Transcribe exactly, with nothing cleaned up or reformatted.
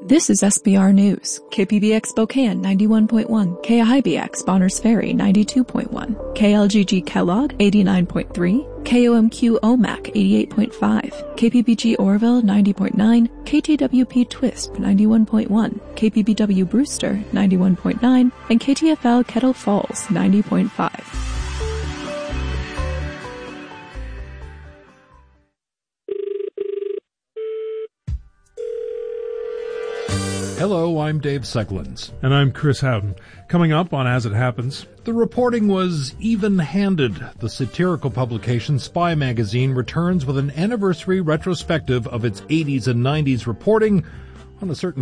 This is S B R News, K P B X Spokane ninety-one point one, K I B X Bonners Ferry ninety-two point one, K L G G Kellogg eighty-nine point three, K O M Q O M A C eighty-eight point five, K P B G Orville ninety point nine, K T W P Twisp ninety-one point one, K P B W Brewster ninety-one point nine, and K T F L Kettle Falls ninety point five. Hello, I'm Dave Seglins. And I'm Chris Howden. Coming up on As It Happens. The reporting was even-handed. The satirical publication Spy Magazine returns with an anniversary retrospective of its eighties and nineties reporting on a certain